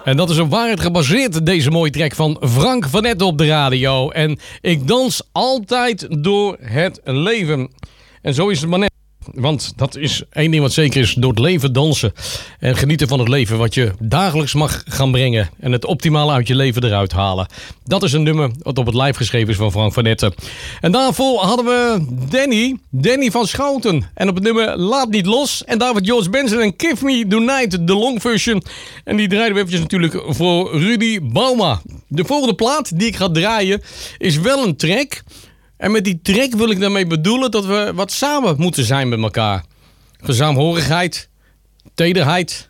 En dat is op waarheid gebaseerd, deze mooie track van Frank van Etten op de radio. En ik dans altijd door het leven. En zo is het maar net. Want dat is één ding wat zeker is, door het leven dansen. En genieten van het leven wat je dagelijks mag gaan brengen. En het optimale uit je leven eruit halen. Dat is een nummer wat op het lijf geschreven is van Frank van Etten. En daarvoor hadden we Danny van Schouten. En op het nummer Laat Niet Los. En daar wordt George Benson en Give Me Tonight, de long version. En die draaien we eventjes natuurlijk voor Rudy Bauma. De volgende plaat die ik ga draaien is wel een track. En met die track wil ik daarmee bedoelen dat we wat samen moeten zijn met elkaar. Gezaamhorigheid, tederheid,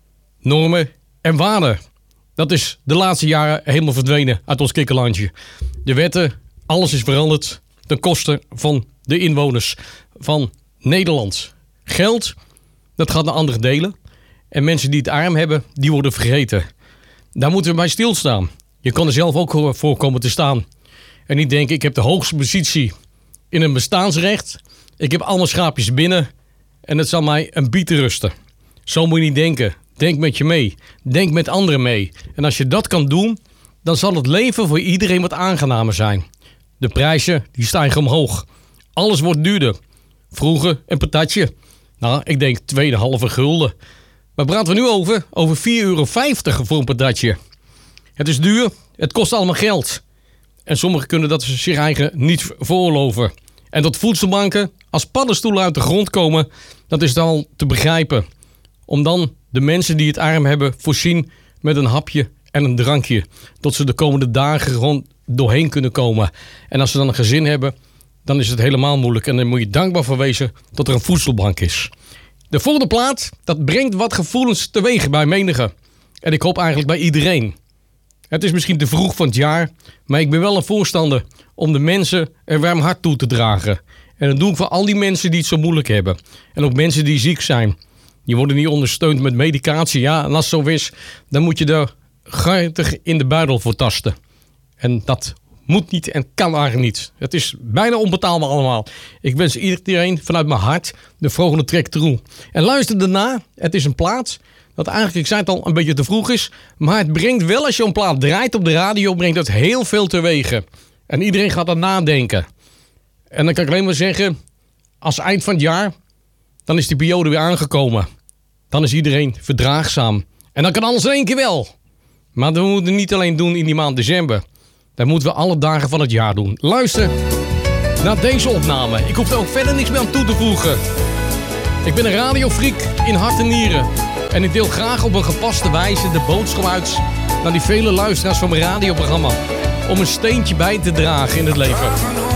normen en waarden. Dat is de laatste jaren helemaal verdwenen uit ons kikkerlandje. De wetten, alles is veranderd ten koste van de inwoners van Nederland. Geld, dat gaat naar andere delen. En mensen die het arm hebben, die worden vergeten. Daar moeten we bij stilstaan. Je kan er zelf ook voor komen te staan. En niet denken, ik heb de hoogste positie in een bestaansrecht. Ik heb allemaal schaapjes binnen. En het zal mij een bied rusten. Zo moet je niet denken. Denk met je mee. Denk met anderen mee. En als je dat kan doen, dan zal het leven voor iedereen wat aangenamer zijn. De prijzen, die stijgen omhoog. Alles wordt duurder. Vroeger een patatje. Nou, ik denk tweede gulden. Waar praten we nu over? Over €4,50 voor een patatje. Het is duur. Het kost allemaal geld. En sommigen kunnen dat zich eigen niet veroorloven. En dat voedselbanken als paddenstoelen uit de grond komen, dat is dan te begrijpen. Om dan de mensen die het arm hebben voorzien met een hapje en een drankje. Tot ze de komende dagen gewoon doorheen kunnen komen. En als ze dan een gezin hebben, dan is het helemaal moeilijk. En dan moet je dankbaar voor wezen dat er een voedselbank is. De volgende plaat, dat brengt wat gevoelens teweeg bij menigen. En ik hoop eigenlijk bij iedereen. Het is misschien te vroeg van het jaar, maar ik ben wel een voorstander om de mensen een warm hart toe te dragen. En dat doe ik voor al die mensen die het zo moeilijk hebben. En ook mensen die ziek zijn. Die worden niet ondersteund met medicatie. Ja, en als het zo is, dan moet je er guitig in de buidel voor tasten. En dat moet niet en kan eigenlijk niet. Het is bijna onbetaalbaar allemaal. Ik wens iedereen vanuit mijn hart de volgende track toe. En luister daarna, het is een plaat dat eigenlijk, ik zei het al, een beetje te vroeg is. Maar het brengt wel, als je een plaat draait op de radio, brengt het heel veel teweeg. En iedereen gaat aan nadenken. En dan kan ik alleen maar zeggen, als eind van het jaar, dan is die periode weer aangekomen. Dan is iedereen verdraagzaam. En dan kan alles in één keer wel. Maar dat moeten we niet alleen doen in die maand december. Dat moeten we alle dagen van het jaar doen. Luister naar deze opname. Ik hoef er ook verder niks meer aan toe te voegen. Ik ben een radiofreak in hart en nieren. En ik deel graag op een gepaste wijze de boodschap uit naar die vele luisteraars van mijn radioprogramma. Om een steentje bij te dragen in het leven.